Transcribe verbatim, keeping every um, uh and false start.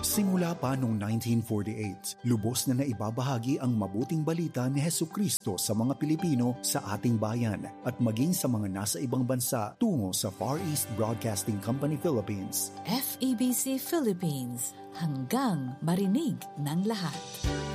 Simula pa noong nineteen forty-eight, lubos na naibabahagi ang mabuting balita ni Hesukristo sa mga Pilipino sa ating bayan at maging sa mga nasa ibang bansa tungo sa Far East Broadcasting Company Philippines. F E B C Philippines, hanggang marinig ng lahat.